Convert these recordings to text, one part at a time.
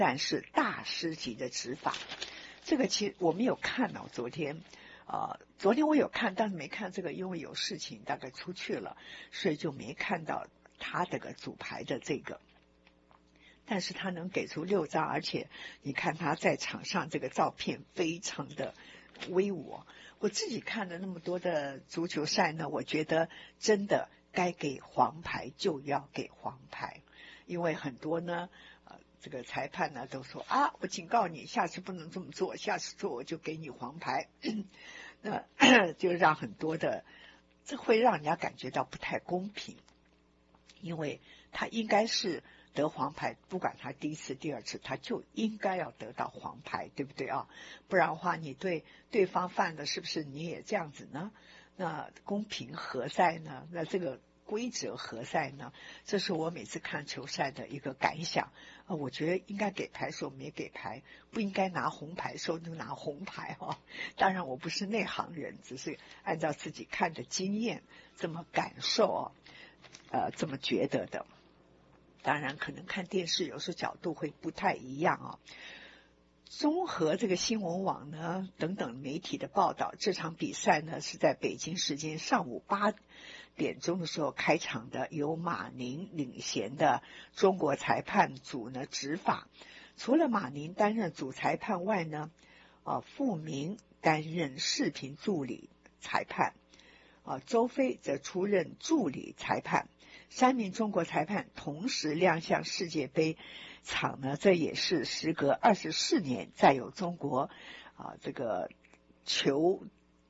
但是大师级的执法。这个其实我没有看哦，昨天我有看，但是没看这个，因为有事情大概出去了，所以就没看到他这个主牌的这个。但是他能给出6张，而且你看他在场上这个照片非常的威武。我自己看了那么多的足球赛呢，我觉得真的该给黄牌就要给黄牌，因为很多呢这个裁判呢都说啊，我警告你下次不能这么做，下次做我就给你黄牌那就让很多的，这会让人家感觉到不太公平，因为他应该是得黄牌，不管他第一次第二次他就应该要得到黄牌，对不对啊？不然的话你对对方犯的是不是你也这样子呢？那公平何在呢？那这个规则何在呢？这是我每次看球赛的一个感想我觉得应该给牌时候没给牌，不应该拿红牌时候就拿红牌当然我不是内行人，只是按照自己看的经验这么感受这么觉得的。当然可能看电视有时候角度会不太一样综合这个新闻网呢等等媒体的报道，这场比赛呢是在北京时间上午8点钟的时候开场的，由马宁领衔的中国裁判组呢执法。除了马宁担任主裁判外呢傅明担任视频助理裁判周飞则出任助理裁判。3名中国裁判同时亮相世界杯场呢，这也是时隔24年再有中国这个球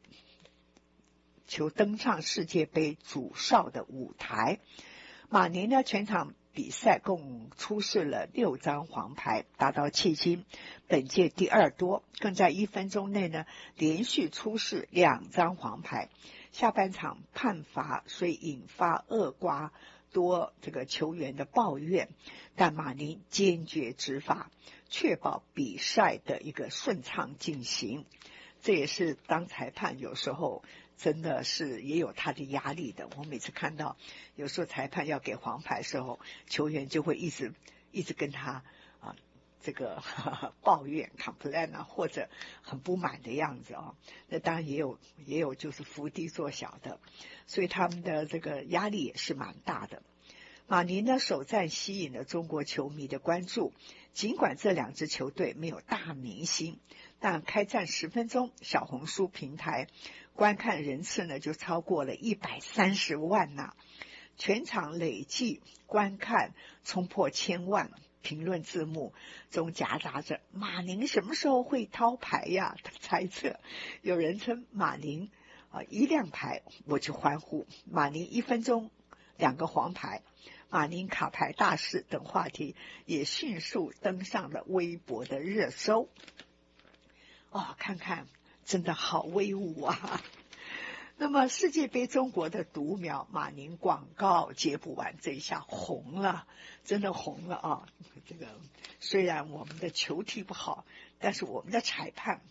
登上世界杯主哨的舞台。马宁呢全场比赛共出示了6张黄牌，达到迄今本届第2多，更在1分钟内呢连续出示2张黄牌。下半场判罚虽引发厄瓜多这个球员的抱怨，但马宁坚决执法，确保比赛的一个顺畅进行。这也是当裁判有时候真的是也有他的压力的。我每次看到有时候裁判要给黄牌的时候，球员就会一直跟他这个抱怨 complain 或者很不满的样子那当然也有就是伏低做小的，所以他们的这个压力也是蛮大的。马宁呢首战吸引了中国球迷的关注，尽管这2支球队没有大明星，但开战10分钟，小红书平台观看人次呢就超过了130万全场累计观看冲破1000万，评论字幕中夹杂着马宁什么时候会掏牌呀的猜测。有人称马宁一亮牌我就欢呼，马宁1分钟2个黄牌，马宁卡牌大师等话题也迅速登上了微博的热搜看看真的好威武那么世界杯中国的独苗马宁广告接不完，这一下红了，真的红了这个虽然我们的球踢不好，但是我们的裁判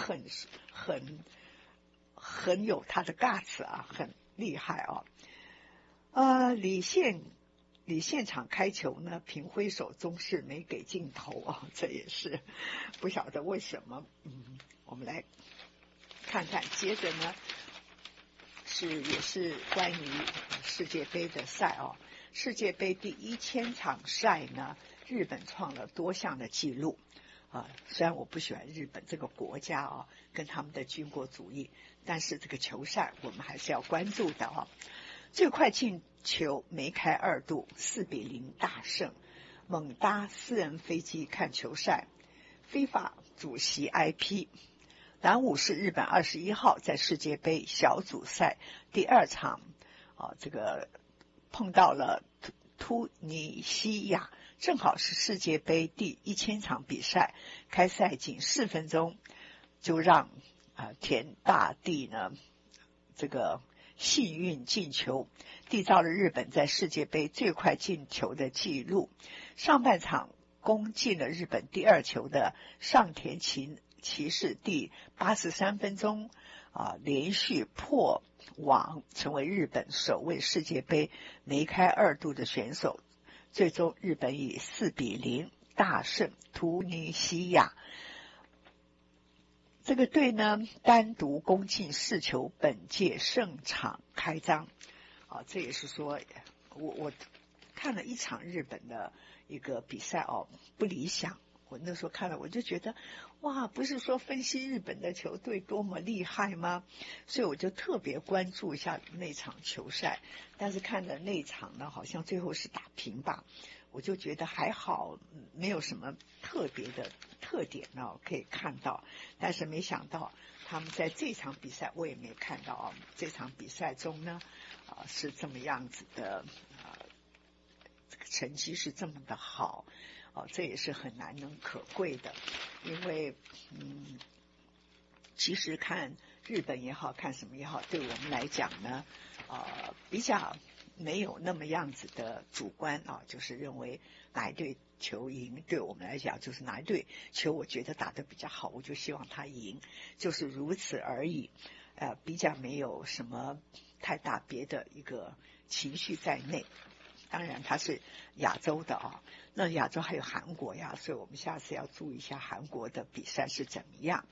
很有他的 guts 很厉害李现场开球呢，平挥手终是没给镜头这也是不晓得为什么我们来看看。接着呢也是关于世界杯的赛世界杯第1000场赛呢，日本创了多项的记录虽然我不喜欢日本这个国家跟他们的军国主义，但是这个球赛我们还是要关注的最快进球梅开2度，4-0大胜，猛搭私人飞机看球赛。FIFA 主席 IP男武士日本21号在世界杯小组赛第2场这个碰到了突尼西亚，正好是世界杯第1000场比赛，开赛仅4分钟就让田大地呢这个幸运进球，缔造了日本在世界杯最快进球的纪录。上半场攻进了日本第2球的上田骑士第83分钟连续破网，成为日本首位世界杯梅开2度的选手。最终日本以4-0 大胜突尼西亚。这个队呢单独攻进4球，本届胜场开张。这也是说我看了一场日本的一个比赛不理想。我那时候看了我就觉得哇，不是说分析日本的球队多么厉害吗？所以我就特别关注一下那场球赛，但是看的那场呢好像最后是打平吧，我就觉得还好，没有什么特别的特点呢可以看到。但是没想到他们在这场比赛我也没看到这场比赛中呢是这么样子的这个成绩是这么的好这也是很难能可贵的。因为其实看日本也好，看什么也好，对我们来讲呢比较没有那么样子的主观就是认为哪一队球赢，对我们来讲就是哪一队球我觉得打得比较好，我就希望他赢，就是如此而已。比较没有什么太大别的一个情绪在内。当然它是亚洲的那亚洲还有韩国呀，所以我们下次要注意一下韩国的比赛是怎么样。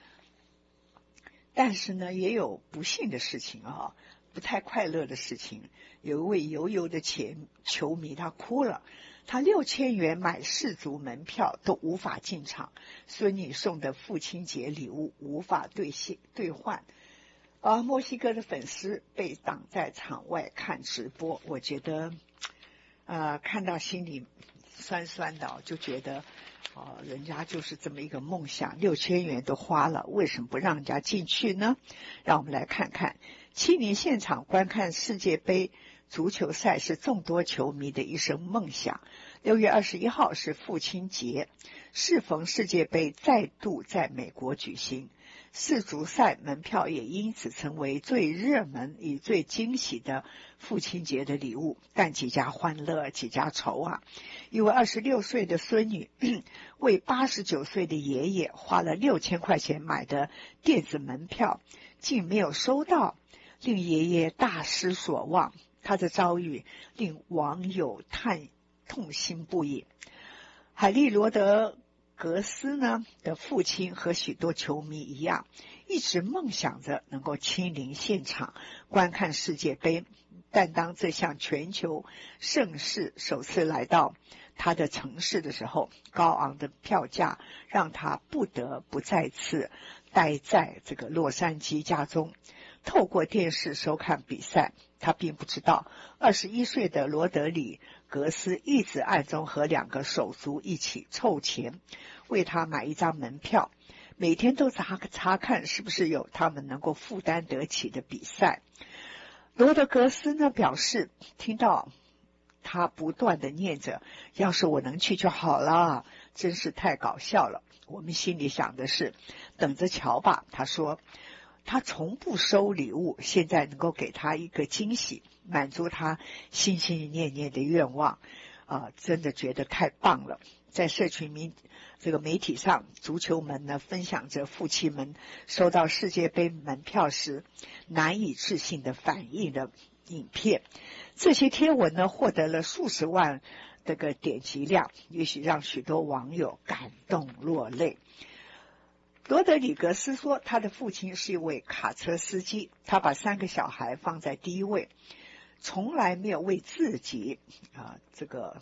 但是呢也有不幸的事情不太快乐的事情。有一位游游的球迷他哭了，他6000元买世足门票都无法进场，孙女送的父亲节礼物无法兑换。墨西哥的粉丝被挡在场外看直播，我觉得看到心里酸酸的就觉得人家就是这么一个梦想，6000元都花了，为什么不让人家进去呢？让我们来看看7年现场观看世界杯足球赛是众多球迷的一生梦想。6月21号是父亲节，适逢世界杯再度在美国举行，世足赛门票也因此成为最热门与最惊喜的父亲节的礼物。但几家欢乐几家愁因为26岁的孙女为89岁的爷爷花了6000块钱买的电子门票竟没有收到，令爷爷大失所望。他的遭遇令网友痛心不已。海利罗德格斯呢的父亲和许多球迷一样，一直梦想着能够亲临现场观看世界杯，但当这项全球盛事首次来到他的城市的时候，高昂的票价让他不得不再次待在这个洛杉矶家中，透过电视收看比赛。他并不知道21岁的罗德里格斯一直暗中和2个手足一起凑钱为他买一张门票，每天都查看是不是有他们能够负担得起的比赛。罗德格斯呢表示，听到他不断的念着要是我能去就好了，真是太搞笑了。我们心里想的是等着瞧吧。他说他从不收礼物，现在能够给他一个惊喜，满足他心心念念的愿望真的觉得太棒了。在社群这个媒体上，足球们呢分享着父亲们收到世界杯门票时难以置信的反应的影片。这些贴文呢获得了数十万这个点击量，也许让许多网友感动落泪。罗德里格斯说，他的父亲是一位卡车司机，他把3个小孩放在第一位，从来没有为自己这个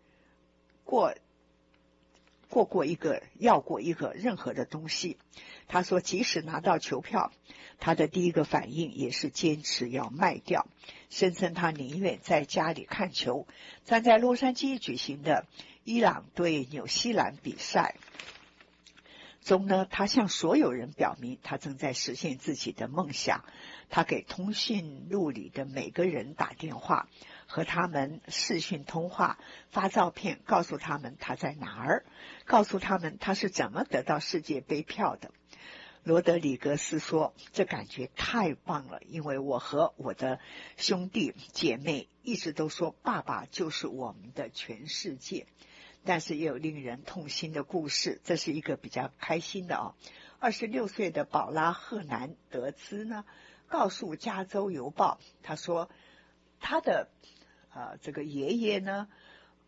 要过一个任何的东西。他说即使拿到球票，他的第一个反应也是坚持要卖掉，声称他宁愿在家里看球。站在洛杉矶举行的伊朗对纽西兰比赛中呢，他向所有人表明他正在实现自己的梦想。他给通讯录里的每个人打电话，和他们视讯通话，发照片，告诉他们他在哪儿，告诉他们他是怎么得到世界杯票的。罗德里格斯说，这感觉太棒了，因为我和我的兄弟姐妹一直都说爸爸就是我们的全世界。但是也有令人痛心的故事，这是一个比较开心的26岁的保拉·赫南德兹呢告诉加州邮报，他说他的这个爷爷呢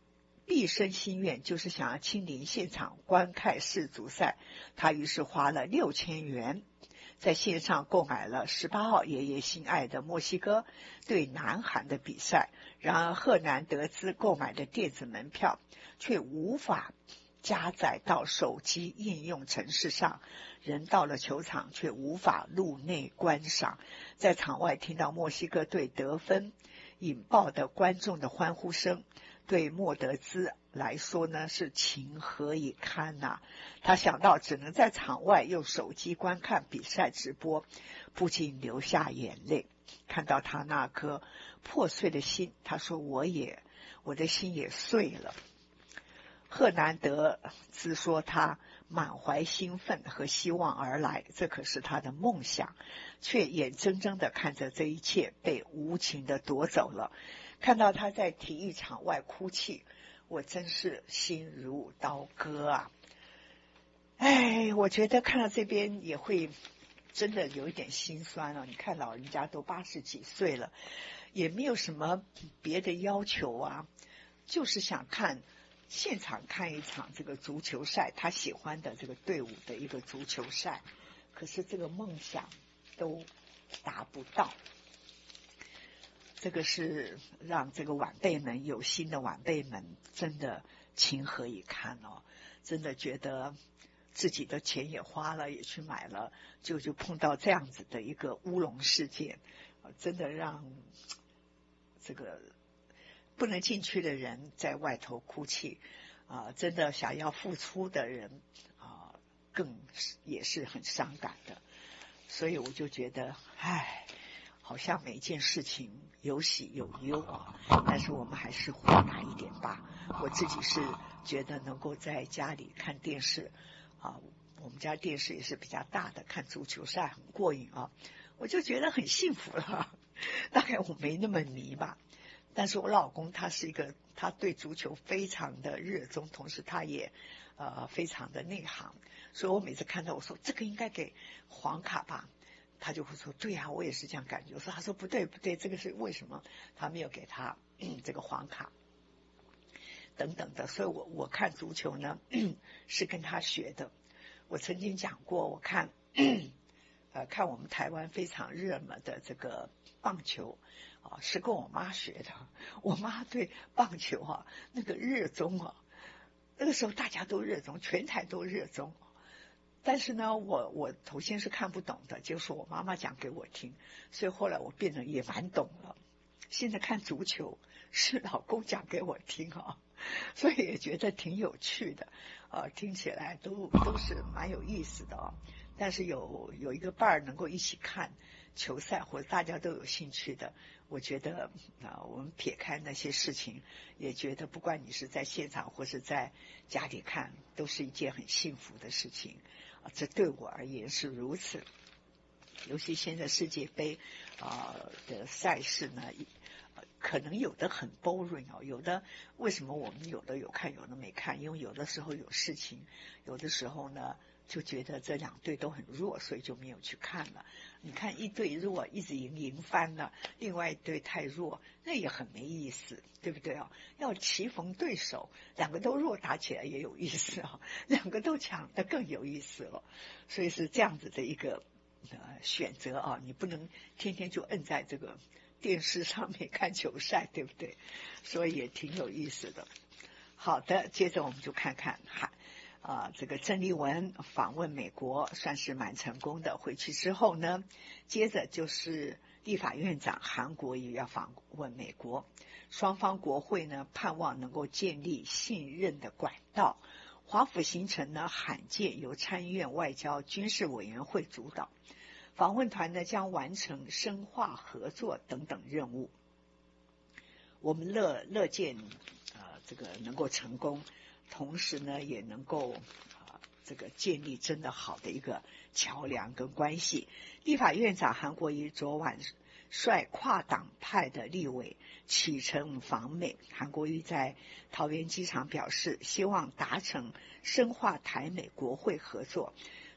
毕生心愿就是想要亲临现场观看世足赛，他于是花了6000元在线上购买了18号爷爷心爱的墨西哥对南韩的比赛。然而赫南德兹购买的电子门票却无法加载到手机应用程式上，人到了球场却无法入内观赏。在场外听到墨西哥队得分引爆的观众的欢呼声，对莫德兹来说呢是情何以堪啊。他想到只能在场外用手机观看比赛直播，不禁流下眼泪。看到他那颗破碎的心，他说我的心也碎了。赫南德兹说他满怀兴奋和希望而来，这可是他的梦想，却眼睁睁地看着这一切被无情地夺走了。看到他在体育场外哭泣，我真是心如刀割啊。我觉得看到这边也会真的有一点心酸了。你看老人家都80几岁了，也没有什么别的要求啊，就是想现场看一场这个足球赛，他喜欢的这个队伍的一个足球赛，可是这个梦想都达不到。这个是让这个晚辈们，有心的晚辈们真的情何以堪哦，真的觉得自己的钱也花了，也去买了，就碰到这样子的一个乌龙事件，真的让这个不能进去的人在外头哭泣真的想要付出的人更也是很伤感的。所以我就觉得好像每一件事情有喜有忧但是我们还是豁达一点吧。我自己是觉得能够在家里看电视我们家电视也是比较大的，看足球赛很过瘾我就觉得很幸福了。大概我没那么迷吧，但是我老公他对足球非常的热衷，同时他也非常的内行，所以我每次看到我说这个应该给黄卡吧，他就会说对啊，我也是这样感觉。他说不对，这个是为什么他没有给他这个黄卡等等的。所以我看足球呢是跟他学的。我曾经讲过，我看我们台湾非常热门的这个棒球是跟我妈学的。我妈对棒球那个热衷那个时候大家都热衷，全台都热衷。但是呢我头先是看不懂的，就是我妈妈讲给我听，所以后来我变得也蛮懂了。现在看足球是老公讲给我听所以也觉得挺有趣的听起来都是蛮有意思的但是有一个伴儿能够一起看球赛，或者大家都有兴趣的，我觉得我们撇开那些事情，也觉得不管你是在现场或是在家里看，都是一件很幸福的事情这对我而言是如此。尤其现在世界杯的赛事呢可能有的很 boring 有的为什么我们有的有看有的没看，因为有的时候有事情，有的时候呢就觉得这两队都很弱，所以就没有去看了。你看一队弱一直赢翻了，另外一队太弱，那也很没意思，对不对要棋逢对手，两个都弱打起来也有意思两个都强那更有意思了。所以是这样子的一个选择你不能天天就摁在这个电视上面看球赛，对不对？所以也挺有意思的。好的，接着我们就看看这个郑丽文访问美国算是蛮成功的。回去之后呢，接着就是立法院长韩国瑜要访问美国，双方国会呢盼望能够建立信任的管道。华府行程呢罕见由参议院外交军事委员会主导，访问团呢将完成深化合作等等任务。我们乐见这个能够成功，同时呢也能够这个建立真的好的一个桥梁跟关系。立法院长韩国瑜昨晚率跨党派的立委启程访美。韩国瑜在桃园机场表示，希望达成深化台美国会合作，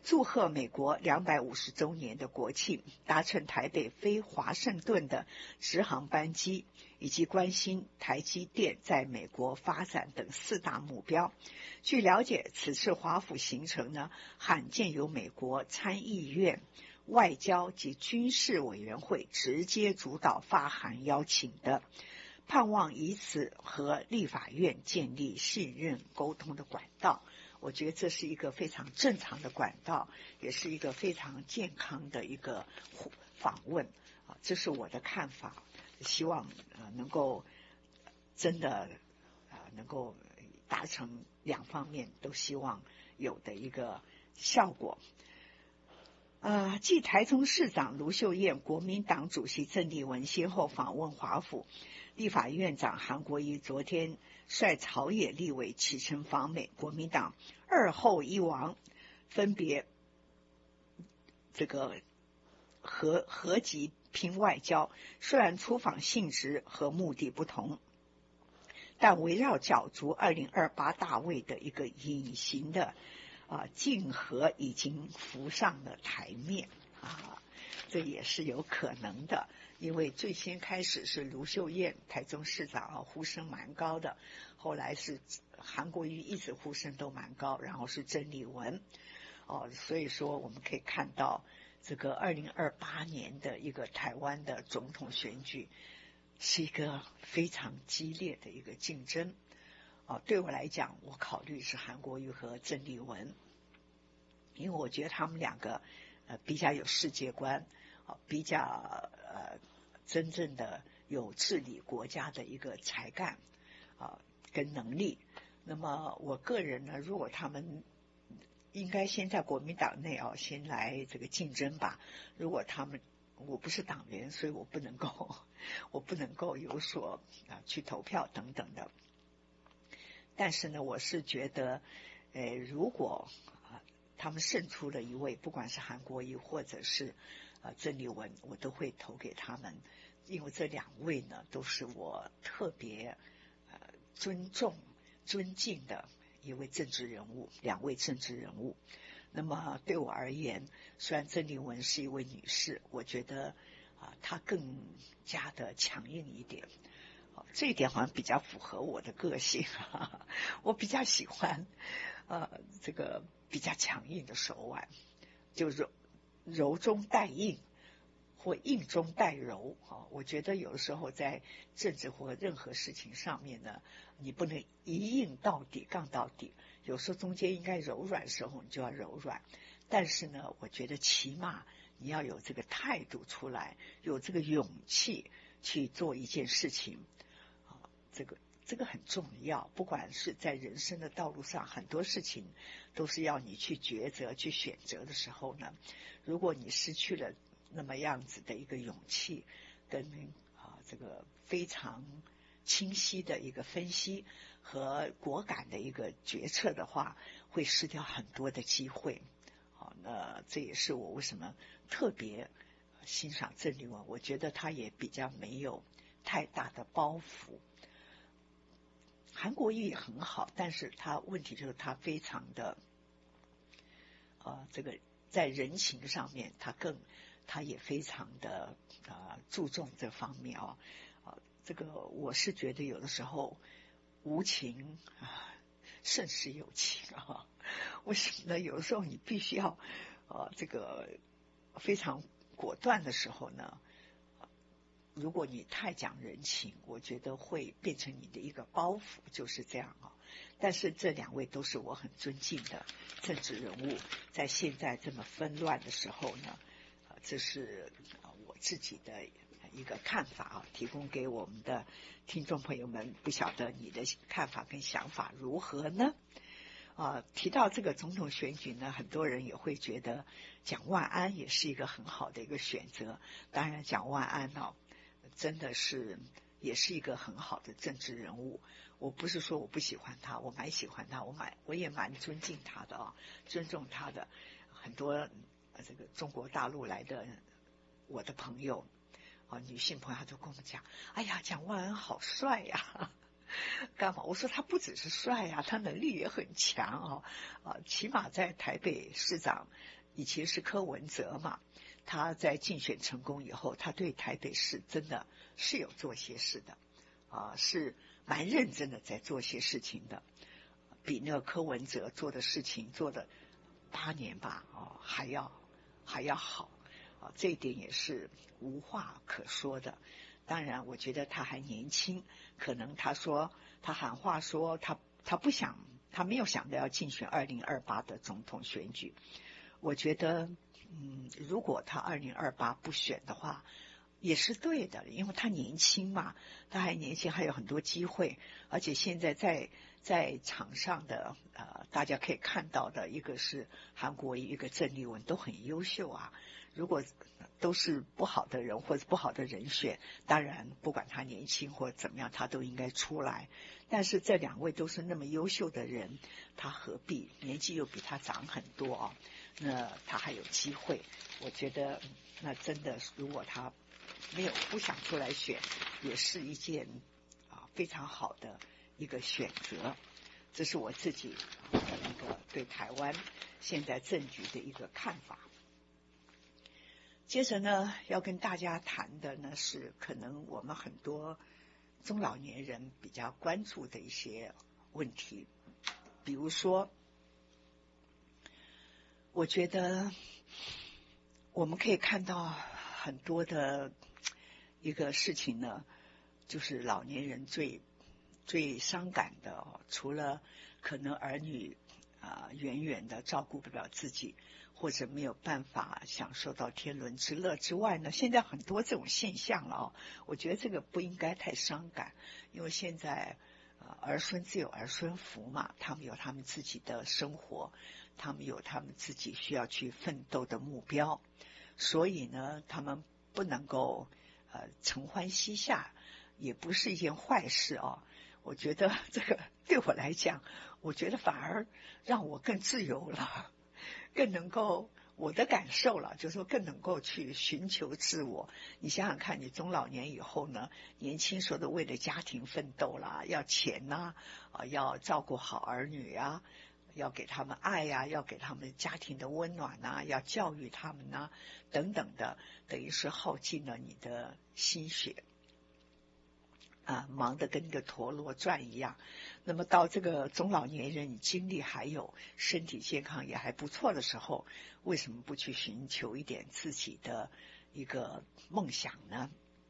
祝贺美国250周年的国庆，搭乘台北飞华盛顿的直航班机，以及关心台积电在美国发展等4大目标。据了解，此次华府行程呢，罕见由美国参议院外交及军事委员会直接主导发函邀请的，盼望以此和立法院建立信任沟通的管道。我觉得这是一个非常正常的管道，也是一个非常健康的一个访问啊，这是我的看法。希望能够真的能够达成两方面都希望有的一个效果。继台中市长卢秀燕、国民党主席郑丽文先后访问华府，立法院长韩国瑜昨天率朝野立委启程访美，国民党2后1王，分别这个合集拼外交。虽然出访性质和目的不同，但围绕角逐2028大位的一个隐形的竞合已经浮上了台面这也是有可能的。因为最先开始是卢秀燕台中市长呼声蛮高的，后来是韩国瑜一直呼声都蛮高，然后是郑丽文所以说我们可以看到这个2028年的一个台湾的总统选举是一个非常激烈的一个竞争对我来讲，我考虑是韩国瑜和郑丽文，因为我觉得他们两个比较有世界观比较真正的有治理国家的一个才干跟能力。那么我个人呢，如果他们应该先在国民党内先来这个竞争吧。如果他们，我不是党员，所以我不能够有所去投票等等的。但是呢，我是觉得如果他们胜出了一位，不管是韩国瑜或者是郑丽文，我都会投给他们，因为这2位呢都是我特别尊重尊敬的2位政治人物。那么对我而言，虽然郑丽文是一位女士，我觉得她更加的强硬一点这一点好像比较符合我的个性我比较喜欢这个比较强硬的手腕，就是柔中带硬或硬中带柔我觉得有的时候在政治或任何事情上面呢，你不能一硬到底杠到底，有时候中间应该柔软的时候你就要柔软，但是呢，我觉得起码你要有这个态度出来，有这个勇气去做一件事情这个很重要。不管是在人生的道路上，很多事情都是要你去抉择去选择的时候呢，如果你失去了那么样子的一个勇气跟这个非常清晰的一个分析和果敢的一个决策的话，会失掉很多的机会那这也是我为什么特别欣赏郑丽文，我觉得她也比较没有太大的包袱。韩国瑜也很好，但是他问题就是他非常的这个在人情上面他也非常的注重这方面这个我是觉得有的时候无情胜似有情为什么呢？有的时候你必须要这个非常果断的时候呢，如果你太讲人情，我觉得会变成你的一个包袱，就是这样但是这2位都是我很尊敬的政治人物，在现在这么纷乱的时候呢，这是我自己的一个看法提供给我们的听众朋友们，不晓得你的看法跟想法如何呢？提到这个总统选举呢，很多人也会觉得蒋万安也是一个很好的一个选择。当然蒋万安真的是也是一个很好的政治人物，我不是说我不喜欢他，我蛮喜欢他，我也蛮尊敬他的尊重他的。很多这个中国大陆来的我的朋友女性朋友都跟我们讲，哎呀蒋万安好帅呀干嘛？我说他不只是帅他能力也很强起码在台北市长以前是柯文哲嘛，他在竞选成功以后，他对台北市真的是有做些事的是蛮认真的在做些事情的，比那个柯文哲做的事情做的8年吧还要好这一点也是无话可说的。当然我觉得他还年轻，可能他喊话说他不想，他没有想着要竞选2028的总统选举。我觉得如果他2028不选的话也是对的，因为他年轻嘛，他还年轻，还有很多机会，而且现在在场上的大家可以看到的，一个是韩国瑜，一个郑丽文，都很优秀啊。如果都是不好的人或者不好的人选，当然不管他年轻或怎么样，他都应该出来。但是这2位都是那么优秀的人，他何必，年纪又比他长很多那他还有机会。我觉得那真的如果他不想出来选，也是一件非常好的一个选择。这是我自己的一个对台湾现在政局的一个看法。接着呢，要跟大家谈的呢是可能我们很多中老年人比较关注的一些问题。比如说，我觉得我们可以看到很多的一个事情呢，就是老年人最伤感的除了可能儿女远远的照顾不了自己，或者没有办法享受到天伦之乐之外呢，现在很多这种现象了我觉得这个不应该太伤感，因为现在儿孙自有儿孙福嘛，他们有他们自己的生活，他们有他们自己需要去奋斗的目标，所以呢他们不能够承欢膝下，也不是一件坏事我觉得这个对我来讲，我觉得反而让我更自由了，更能够我的感受了，就是说更能够去寻求自我。你想想看，你中老年以后呢，年轻时候的为了家庭奋斗啦，要钱要照顾好儿女要给他们爱要给他们家庭的温暖要教育他们等等的，等于是耗尽了你的心血忙得跟个陀螺转一样。那么到这个中老年人，你精力还有，身体健康也还不错的时候，为什么不去寻求一点自己的一个梦想呢？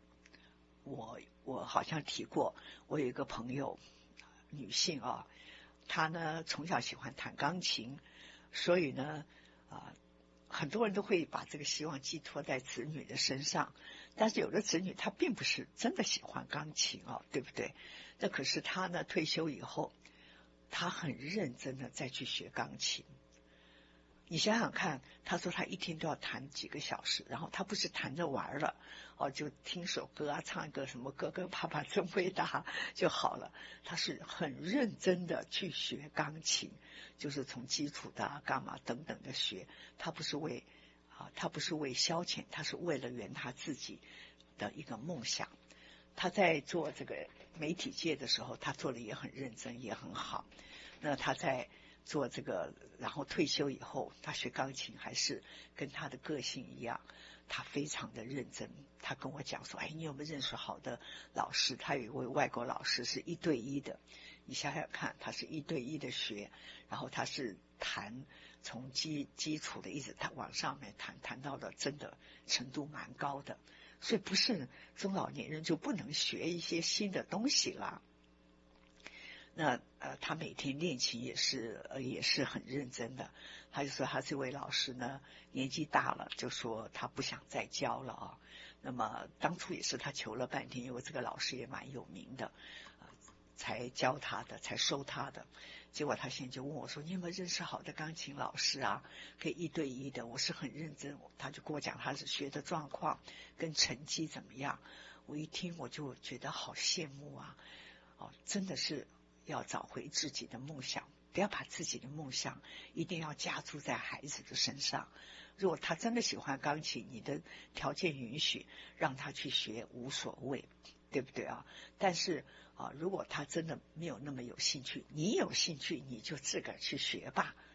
我好像提过，我有一个朋友，女性她呢从小喜欢弹钢琴，所以呢很多人都会把这个希望寄托在子女的身上，但是有的子女他并不是真的喜欢钢琴对不对？那可是他呢退休以后，他很认真的再去学钢琴。你想想看，他说他一天都要弹几个小时，然后他不是弹着玩了就听首歌唱一个什么哥哥爸爸真伟大就好了，他是很认真的去学钢琴，就是从基础的干嘛等等的学，他不是为消遣，他是为了圆他自己的一个梦想。他在做这个媒体界的时候，他做的也很认真，也很好。那他在做这个，然后退休以后，他学钢琴还是跟他的个性一样，他非常的认真。他跟我讲说，你有没有认识好的老师？他有一位外国老师是1对1的，你想想看，他是1对1的学，然后他是弹从基础的一直往上面弹到了真的程度蛮高的。所以不是中老年人就不能学一些新的东西啦。那他每天练琴也是很认真的。他就说他这位老师呢年纪大了，就说他不想再教了那么当初也是他求了半天，因为这个老师也蛮有名的才教他的，才收他的。结果他现在就问我说，你有没有认识好的钢琴老师可以1对1的？我是很认真。他就跟我讲他是学的状况跟成绩怎么样。我一听我就觉得好羡慕真的是要找回自己的梦想，不要把自己的梦想一定要加注在孩子的身上。如果他真的喜欢钢琴，你的条件允许，让他去学无所谓，对不对但是如果他真的没有那么有兴趣，你有兴趣你就自个儿去学吧，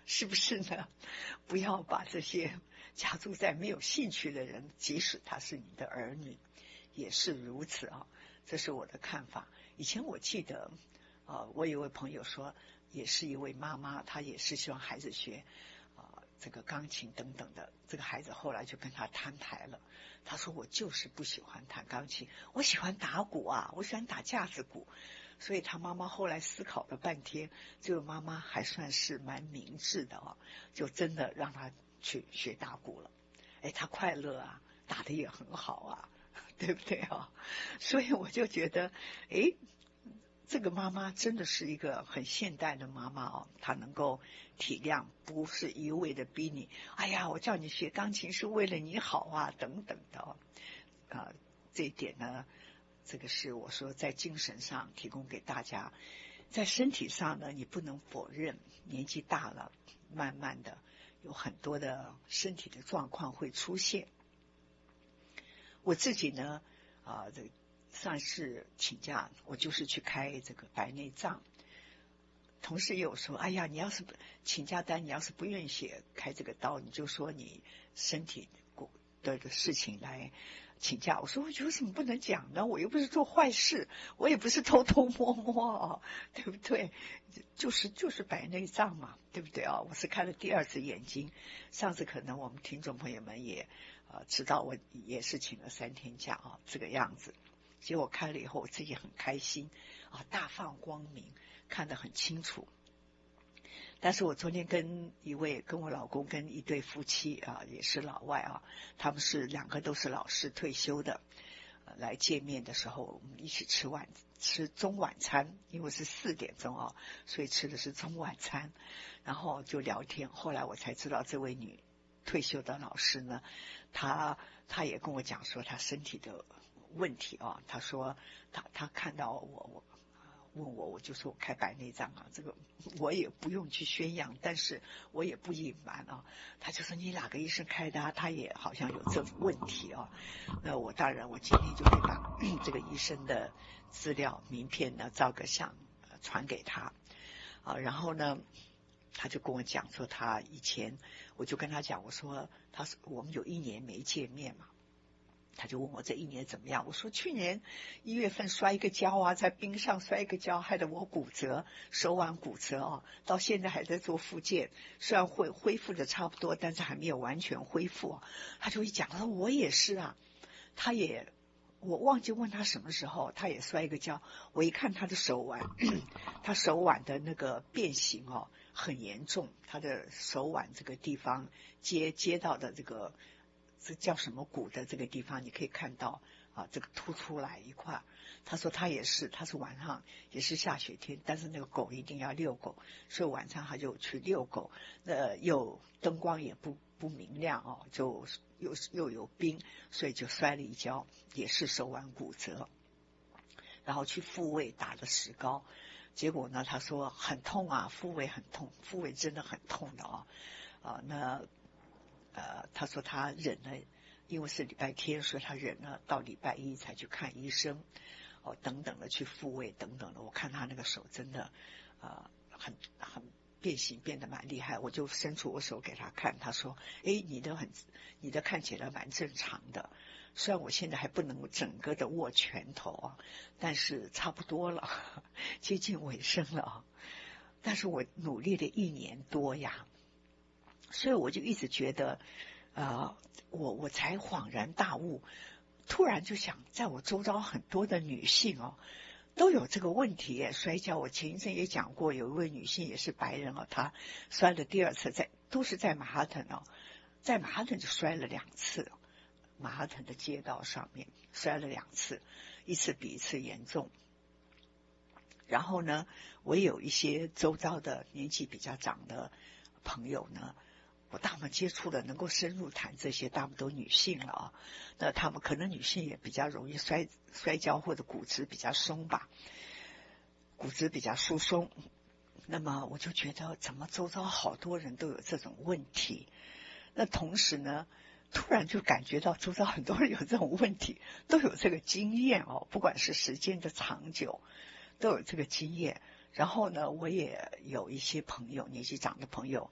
是不是呢？不要把这些加注在没有兴趣的人，即使他是你的儿女，也是如此啊。这是我的看法。以前我记得，我有位朋友说，也是一位妈妈，她也是希望孩子学这个钢琴等等的。这个孩子后来就跟他摊牌了，他说我就是不喜欢弹钢琴，我喜欢打鼓啊，我喜欢打架子鼓。所以他妈妈后来思考了半天，这个妈妈还算是蛮明智的哦，就真的让他去学打鼓了。哎，他快乐啊，打得也很好啊，对不对啊？所以我就觉得，哎，这个妈妈真的是一个很现代的妈妈哦，她能够体谅，不是一味的逼你。哎呀，我叫你学钢琴是为了你好啊，等等的哦。这一点呢，这个是我说在精神上提供给大家。在身体上呢，你不能否认，年纪大了，慢慢的有很多的身体的状况会出现。我自己呢，上次请假，我就是去开这个白内障。同事也有说，哎呀，你要是请假单，你要是不愿意写开这个刀，你就说你身体的事情来请假。我说我有什么不能讲呢？我又不是做坏事，我也不是偷偷摸摸哦，对不对？就是白内障嘛，对不对啊？我是开了第二次眼睛，上次可能我们听众朋友们也知道，我也是请了3天假啊，这个样子。结果开了以后，我自己很开心啊，大放光明，看得很清楚。但是我昨天跟我老公跟一对夫妻啊，也是老外啊，他们是2个都是老师退休的，来见面的时候，我们一起吃中晚餐，因为是4点钟啊，所以吃的是中晚餐，然后就聊天。后来我才知道，这位退休的老师呢，他也跟我讲说他身体的问题啊。他说他看到我问我就说我开白内障啊，这个我也不用去宣扬，但是我也不隐瞒啊。他就说你哪个医生开的啊？他也好像有这种问题啊。那我当然我今天就会把这个医生的资料名片呢照个相传给他啊。然后呢他就跟我讲说，他以前我就跟他讲，我说我们有1年没见面嘛。他就问我这1年怎么样，我说去年1月份摔一个跤啊，在冰上摔一个跤，害得我骨折，手腕骨折啊，到现在还在做复健，虽然恢复的差不多，但是还没有完全恢复啊。他就一讲，他说我也是啊，我忘记问他什么时候，他也摔一个跤。我一看他的手腕，他手腕的那个变形哦很严重，他的手腕这个地方接到的这叫什么骨的这个地方，你可以看到啊，这个凸出来一块。他说他是晚上也是下雪天，但是那个狗一定要遛狗，所以晚上他就去遛狗。又灯光也不明亮哦，就又有冰，所以就摔了一跤，也是手腕骨折。然后去复位打了石膏，结果呢他说很痛啊，复位很痛，复位真的很痛的哦。他说他忍了，因为是礼拜天，所以他忍了到礼拜1才去看医生，等等的去复位等等的。我看他那个手真的很变形，变得蛮厉害。我就伸出我手给他看，他说诶，你的看起来蛮正常的，虽然我现在还不能整个的握拳头啊，但是差不多了，接近尾声了啊。但是我努力了1年多呀，所以我就一直觉得我才恍然大悟，突然就想，在我周遭很多的女性都有这个问题耶，摔跤。我前一阵也讲过，有一位女性也是白人她摔了第2次，都是在曼哈顿在曼哈顿就摔了2次，曼哈顿的街道上面摔了2次，一次比一次严重。然后呢，我也有一些周遭的年纪比较长的朋友呢，我大部分接触的能够深入谈这些，大部分都女性了啊。那他们可能女性也比较容易摔跤，或者骨质比较松吧，骨质比较疏松。那么我就觉得怎么周遭好多人都有这种问题。那同时呢，突然就感觉到周遭很多人有这种问题，都有这个经验不管是时间的长久，都有这个经验。然后呢，我也有一些朋友，年纪长的朋友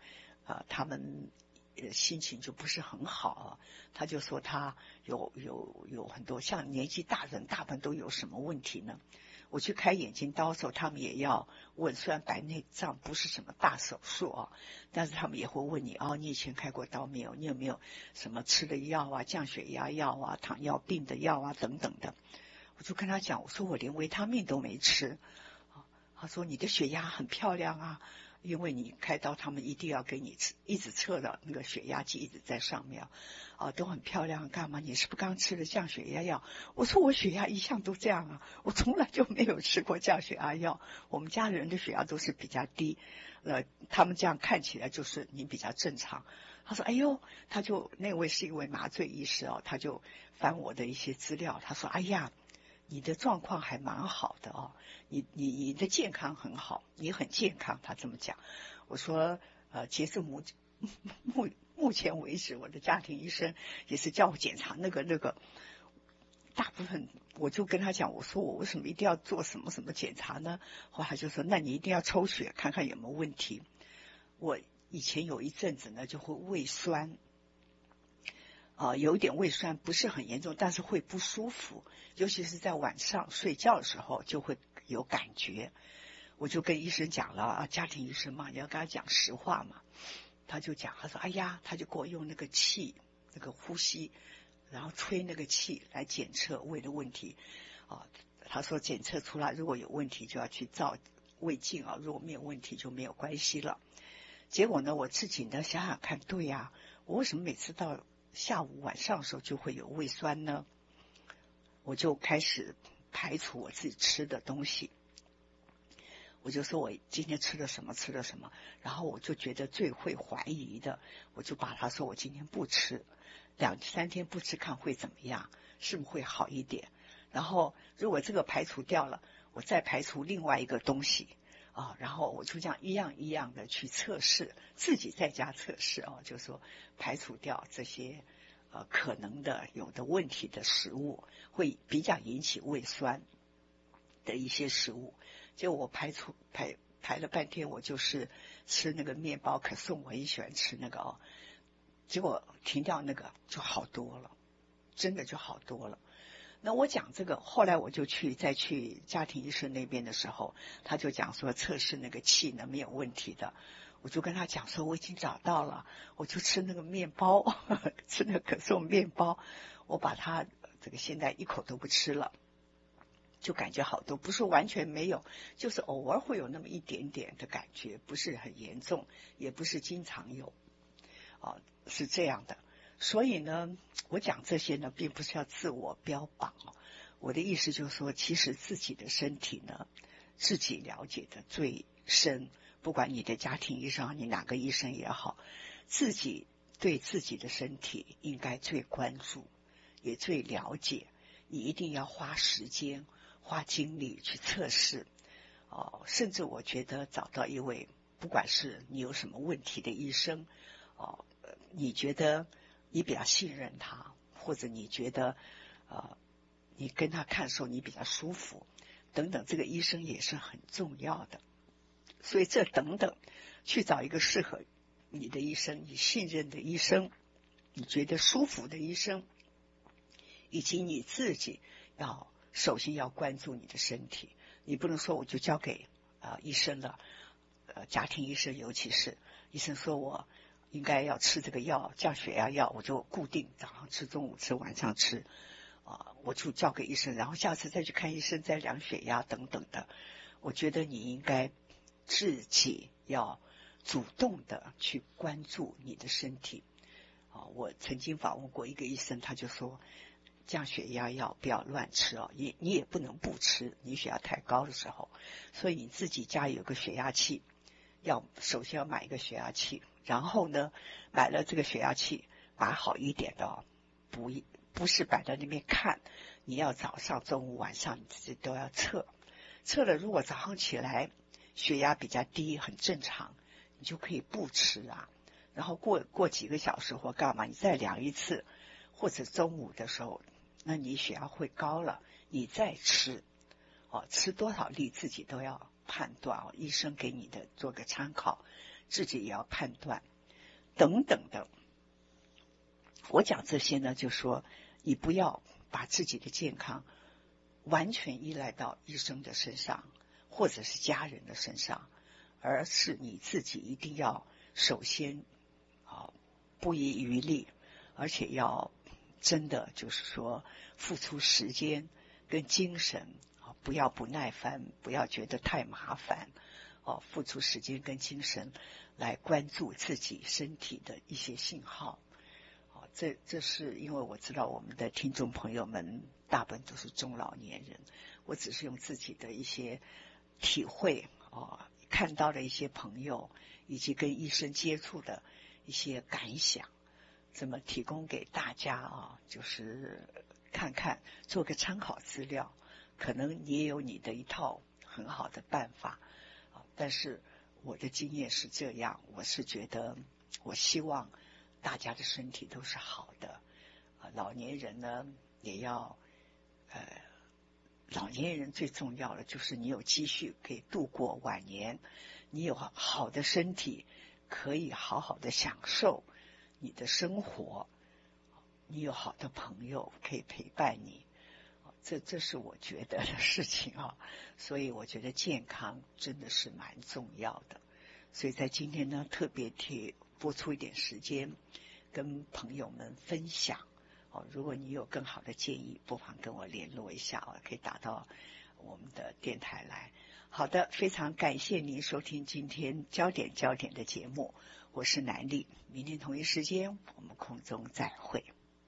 他们心情就不是很好，他就说他有很多像年纪大人大部分都有什么问题呢？我去开眼睛刀的时候，他们也要问，虽然白内障不是什么大手术但是他们也会问你你以前开过刀没有？你有没有什么吃的药啊、降血压药糖尿病的药等等的？我就跟他讲，我说我连维他命都没吃。他说你的血压很漂亮因为你开刀他们一定要给你一直测的那个血压计一直在上面都很漂亮，干嘛？你是不是刚吃了降血压药？我说我血压一向都这样我从来就没有吃过降血压药，我们家人的血压都是比较低，他们这样看起来就是你比较正常。他说哎呦，他就那位是一位麻醉医师他就翻我的一些资料，他说哎呀，你的状况还蛮好的你的健康很好，你很健康，他这么讲。我说截至目前为止，我的家庭医生也是叫我检查那个，大部分我就跟他讲，我说我为什么一定要做什么什么检查呢？后来他就说那你一定要抽血看看有没有问题。我以前有一阵子呢就会胃酸有一点胃酸，不是很严重，但是会不舒服，尤其是在晚上睡觉的时候就会有感觉。我就跟医生讲了家庭医生嘛，你要跟他讲实话嘛。他就讲，他说哎呀，他就给我用那个气，那个呼吸，然后吹那个气来检测胃的问题他说检测出来如果有问题就要去照胃镜如果没有问题就没有关系了。结果呢，我自己呢想想看，对我为什么每次到下午晚上的时候就会有胃酸呢？我就开始排除我自己吃的东西，我就说我今天吃了什么，然后我就觉得最会怀疑的，我就把它说我今天不吃，2-3天不吃看会怎么样，是不是会好一点？然后如果这个排除掉了，我再排除另外一个东西然后我就这样一样一样的去测试，自己在家测试就说排除掉这些可能的有的问题的食物，会比较引起胃酸的一些食物。结果我排了半天，我就是吃那个面包可颂，我很喜欢吃那个结果停掉那个就好多了，真的就好多了。那我讲这个，后来我就再去家庭医生那边的时候，他就讲说测试那个气呢没有问题的。我就跟他讲说我已经找到了，我就吃那个面包吃那个可颂面包，我把它这个现在一口都不吃了，就感觉好多，不是完全没有，就是偶尔会有那么一点点的感觉，不是很严重，也不是经常有是这样的。所以呢，我讲这些呢并不是要自我标榜我的意思就是说，其实自己的身体呢自己了解的最深，不管你的家庭医生你哪个医生也好，自己对自己的身体应该最关注也最了解，你一定要花时间花精力去测试甚至我觉得找到一位不管是你有什么问题的医生你觉得你比较信任他，或者你觉得你跟他看的时候你比较舒服等等，这个医生也是很重要的。所以这等等去找一个适合你的医生，你信任的医生，你觉得舒服的医生，以及你自己首先要关注你的身体。你不能说我就交给医生了家庭医生，尤其是医生说我应该要吃这个药降血压药，我就固定早上吃中午吃晚上吃我就交给医生，然后下次再去看医生再量血压等等的。我觉得你应该自己要主动的去关注你的身体我曾经访问过一个医生，他就说降血压药不要乱吃你也不能不吃，你血压太高的时候，所以你自己家有个血压器，首先要买一个血压器，然后呢买了这个血压器买好一点的不是摆在那边看，你要早上中午晚上你自己都要测了，如果早上起来血压比较低很正常，你就可以不吃然后过几个小时或干嘛你再量一次，或者中午的时候那你血压会高了你再吃吃多少粒自己都要判断医生给你的做个参考，自己也要判断。 等等的。我讲这些呢，就说你不要把自己的健康完全依赖到医生的身上，或者是家人的身上，而是你自己一定要首先不遗余力，而且要真的就是说付出时间跟精神，不要不耐烦，不要觉得太麻烦，付出时间跟精神来关注自己身体的一些信号。这是因为我知道我们的听众朋友们大部分都是中老年人，我只是用自己的一些体会看到的一些朋友以及跟医生接触的一些感想，怎么提供给大家就是看看，做个参考资料，可能你也有你的一套很好的办法但是我的经验是这样，我是觉得我希望大家的身体都是好的老年人呢也要老年人最重要的就是你有积蓄可以度过晚年，你有好的身体可以好好的享受你的生活，你有好的朋友可以陪伴你，这是我觉得的事情所以我觉得健康真的是蛮重要的。所以在今天呢，特别播出一点时间跟朋友们分享如果你有更好的建议，不妨跟我联络一下可以打到我们的电台来。好的，非常感谢您收听今天焦点的节目，我是南丽，明天同一时间我们空中再会。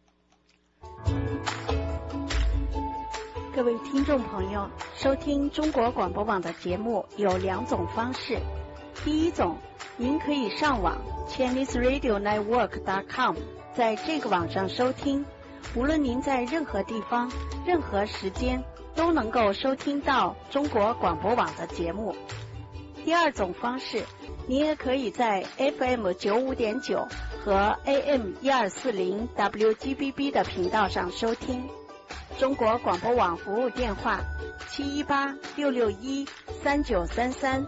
各位听众朋友，收听中国广播网的节目有2种方式。第一种，您可以上网 ChineseRadioNetwork.com， 在这个网上收听，无论您在任何地方、任何时间都能够收听到中国广播网的节目。第二种方式，您也可以在 FM 95.9 和 AM 1240 WGBB 的频道上收听。中国广播网服务电话718-661-3933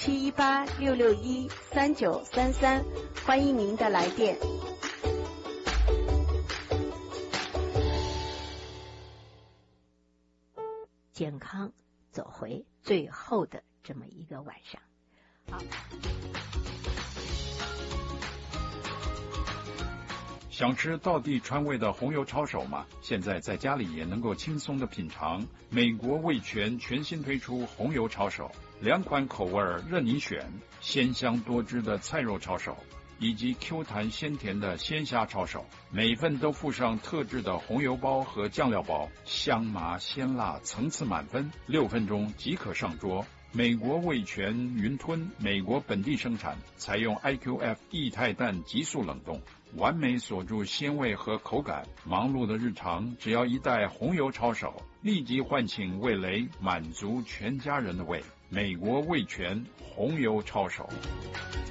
718-661-3933，欢迎您的来电。 健康走回最后的这么一个晚上。好， 想吃道地川味的红油抄手吗？现在在家里也能够轻松的品尝。美国味全全新推出红油抄手，2款口味任你选，鲜香多汁的菜肉抄手以及 Q 弹鲜甜的鲜虾抄手，每份都附上特制的红油包和酱料包，香麻鲜辣层次满分，6分钟即可上桌。美国味全云吞，美国本地生产，采用 IQF 液态氮急速冷冻，完美锁住鲜味和口感。忙碌的日常，只要一袋红油抄手，立即唤醒味蕾，满足全家人的胃。美国味全红油抄手。